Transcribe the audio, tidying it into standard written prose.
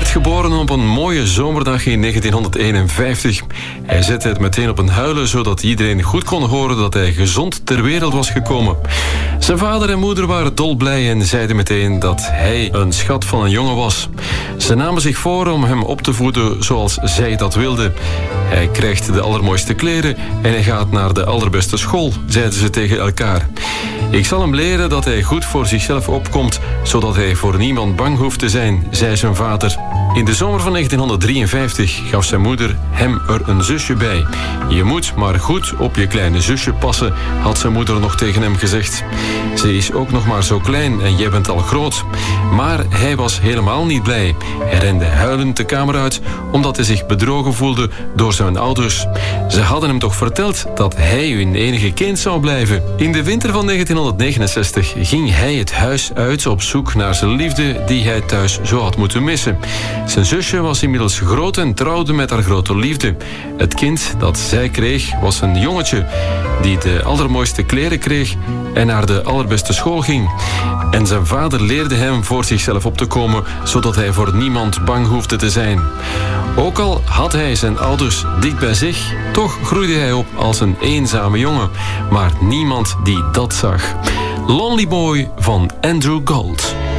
geboren op een mooie zomerdag in 1951. Hij zette het meteen op een huilen, zodat iedereen goed kon horen dat hij gezond ter wereld was gekomen. Zijn vader en moeder waren dolblij en zeiden meteen dat hij een schat van een jongen was. Ze namen zich voor om hem op te voeden zoals zij dat wilden. Hij krijgt de allermooiste kleren en hij gaat naar de allerbeste school, zeiden ze tegen elkaar. Ik zal hem leren dat hij goed voor zichzelf opkomt, zodat hij voor niemand bang hoeft te zijn, zei zijn vader. In de zomer van 1953 gaf zijn moeder hem er een zusje bij. Je moet maar goed op je kleine zusje passen, had zijn moeder nog tegen hem gezegd. Ze is ook nog maar zo klein en jij bent al groot. Maar hij was helemaal niet blij. Hij rende huilend de kamer uit, omdat hij zich bedrogen voelde door zijn ouders. Ze hadden hem toch verteld dat hij hun enige kind zou blijven. In de winter van 1969 ging hij het huis uit op zoek naar zijn liefde die hij thuis zo had moeten missen. Zijn zusje was inmiddels groot en trouwde met haar grote liefde. Het kind dat zij kreeg was een jongetje die de allermooiste kleren kreeg en naar de allerbeste school ging. En zijn vader leerde hem voor zichzelf op te komen, zodat hij voor niemand bang hoefde te zijn. Ook al had hij zijn ouders dicht bij zich, toch groeide hij op als een eenzame jongen. Maar niemand die dat zag. Lonely Boy van Andrew Gold.